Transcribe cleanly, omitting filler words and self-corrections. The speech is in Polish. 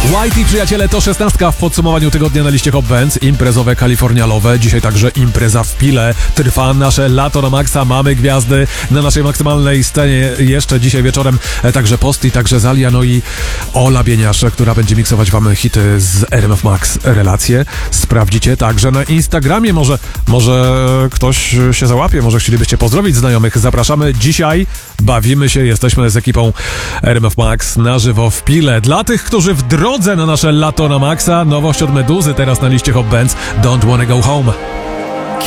Whitey, przyjaciele, to 16 w podsumowaniu tygodnia na liście Hot Bands. Imprezowe, kalifornialowe. Dzisiaj także impreza w Pile. Trwa nasze lato na maksa. Mamy gwiazdy na naszej maksymalnej scenie jeszcze dzisiaj wieczorem. Także Posti, także Zalia, no i Ola Bieniasz, która będzie miksować wam hity z RMF Max. Relacje sprawdzicie także na Instagramie. Może ktoś się załapie, może chcielibyście pozdrowić znajomych. Zapraszamy. Dzisiaj bawimy się, jesteśmy z ekipą RMF Max na żywo w Pile. Dla tych, którzy w drodze na nasze lato na maksa, nowość od Meduzy teraz na liście Hot Bands, Don't Wanna Go Home.